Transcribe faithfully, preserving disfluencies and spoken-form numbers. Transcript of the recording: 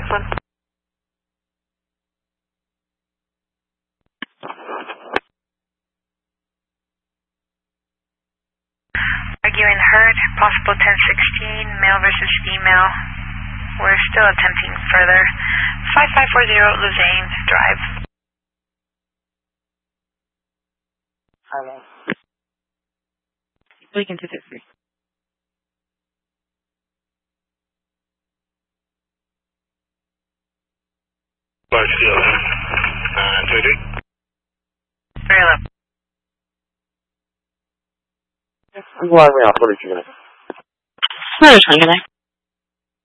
one. Arguing herd, possible ten sixteen, male versus female. We're still attempting further. five five four zero, Luzane Drive. Hello. Beacon two six three. Large field, uh, two three. three eleven. I'm glad we are. What did you get? Where is Good night.